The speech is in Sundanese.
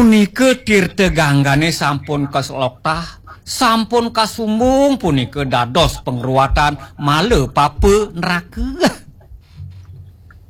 Punike tirte ganggane sampun keseloktah, sampun kasumbung punike dados pengruatan male pape neraka.